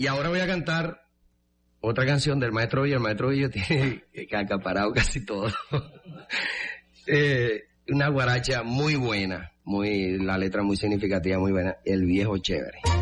Y ahora voy a cantar otra canción del Maestro Villo. El Maestro Villo tiene acaparado casi todo. Una guaracha muy buena, la letra muy significativa, muy buena. El Viejo Chévere.